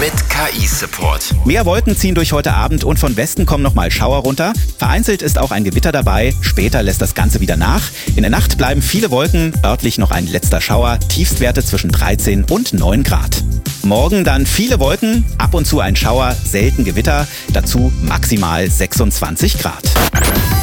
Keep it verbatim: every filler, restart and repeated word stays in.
mit K I-Support. Mehr Wolken ziehen durch heute Abend und von Westen kommen nochmal Schauer runter. Vereinzelt ist auch ein Gewitter dabei. Später lässt das Ganze wieder nach. In der Nacht bleiben viele Wolken, örtlich noch ein letzter Schauer. Tiefstwerte zwischen dreizehn und neun Grad. Morgen dann viele Wolken, ab und zu ein Schauer, selten Gewitter. Dazu maximal sechsundzwanzig Grad.